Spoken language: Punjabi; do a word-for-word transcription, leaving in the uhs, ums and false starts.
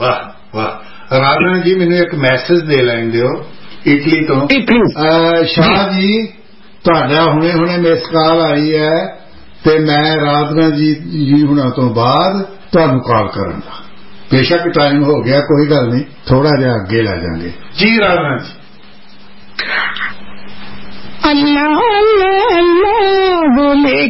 ਵਾਹ ਵਾਹ। ਰਾਜਾ ਜੀ ਮੈਨੂੰ ਇੱਕ ਮੈਸੇਜ ਦੇ ਲੈਣ ਦਿਓ ਇਟਲੀ ਤੋਂ। ਸ਼ਾਹ ਜੀ ਤੁਹਾਡਾ ਹੁਣੇ ਹੁਣੇ ਮਿਸ ਕਾਲ ਆਈ ਹੈ ਤੇ ਮੈਂ ਰਾਜਨਾ ਜੀ ਜੀ ਹੁਣਾਂ ਤੋਂ ਬਾਅਦ ਤੁਹਾਨੂੰ ਕਾਲ ਕਰਾਂਗਾ। ਬੇਸ਼ੱਕ ਟਾਈਮ ਹੋ ਗਿਆ, ਕੋਈ ਗੱਲ ਨਹੀਂ, ਥੋੜਾ ਜਿਹਾ ਅੱਗੇ ਲੈ ਜਾਵਾਂਗੇ ਜੀ। ਰਾਜਨਾ ਜੀ ਅੱਲਾ ਅੱਲਾ ਅੱਲਾ ਬੋਲੇ